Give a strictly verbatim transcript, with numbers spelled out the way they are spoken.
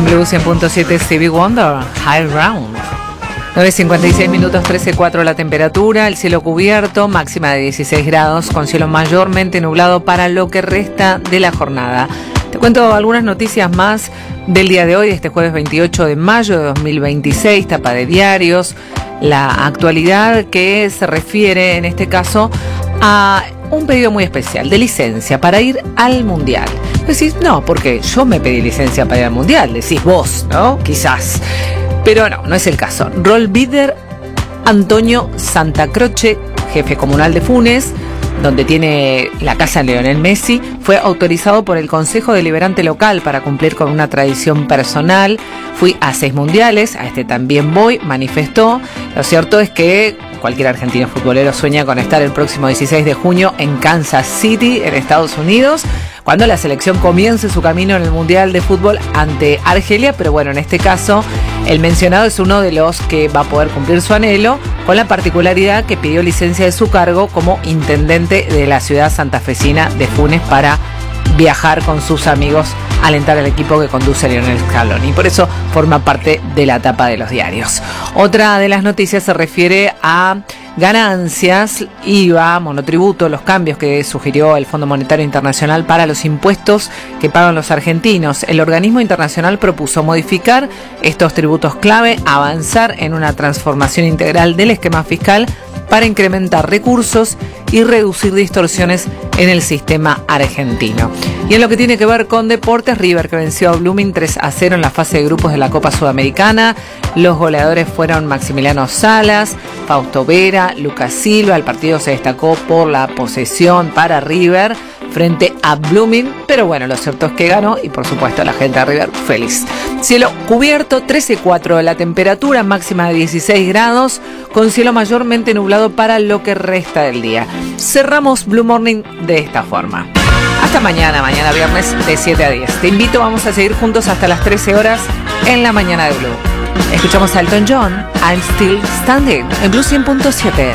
En Blue cien punto siete Stevie Wonder, High Ground. nueve cincuenta y seis minutos, trece cuatro la temperatura, el cielo cubierto, máxima de dieciséis grados, con cielo mayormente nublado para lo que resta de la jornada. Te cuento algunas noticias más del día de hoy, este jueves veintiocho de mayo de dos mil veintiséis, tapa de diarios, la actualidad que se refiere en este caso a un pedido muy especial de licencia para ir al Mundial. Decís, no, porque yo me pedí licencia para ir al Mundial, decís vos, ¿no? Quizás. Pero no, no es el caso. Rollbidder Antonio Santacroce, jefe comunal de Funes, donde tiene la casa Lionel Messi, fue autorizado por el Consejo Deliberante local para cumplir con una tradición personal. Fui a seis mundiales, a este también voy, manifestó. Lo cierto es que cualquier argentino futbolero sueña con estar el próximo dieciséis de junio en Kansas City, en Estados Unidos, cuando la selección comience su camino en el Mundial de Fútbol ante Argelia, pero bueno, en este caso el mencionado es uno de los que va a poder cumplir su anhelo, con la particularidad que pidió licencia de su cargo como intendente de la ciudad santafesina de Funes para viajar con sus amigos a alentar al equipo que conduce Lionel Scaloni, y por eso forma parte de la tapa de los diarios. Otra de las noticias se refiere a ganancias, I V A, monotributo, los cambios que sugirió el Fondo Monetario Internacional para los impuestos que pagan los argentinos. El organismo internacional propuso modificar estos tributos clave, avanzar en una transformación integral del esquema fiscal para incrementar recursos y reducir distorsiones en el sistema argentino. Y en lo que tiene que ver con deportes, River que venció a Blooming tres a cero en la fase de grupos de la Copa Sudamericana. Los goleadores fueron Maximiliano Salas, Fausto Vera, Lucas Silva. El partido se destacó por la posesión para River frente a Blooming, pero bueno, lo cierto es que ganó y por supuesto la gente de River feliz. Cielo cubierto, trece cuatro la temperatura, máxima de dieciséis grados, con cielo mayormente nublado para lo que resta del día. Cerramos Blue Morning de esta forma. Hasta mañana, mañana viernes de siete a diez. Te invito, vamos a seguir juntos hasta las trece horas en la mañana de Blue. Escuchamos a Elton John, I'm Still Standing, en Blue cien punto siete.